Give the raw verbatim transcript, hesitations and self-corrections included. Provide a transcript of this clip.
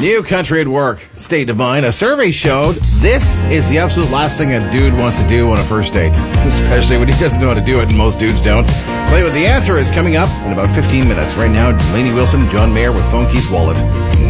New country at work. State Divine. A survey showed this is the absolute last thing a dude wants to do on a first date, especially when he doesn't know how to do it, and most dudes don't. Play what the answer is coming up in about fifteen minutes. Right now, Lainey Wilson, John Mayer with Phone Keys Wallet.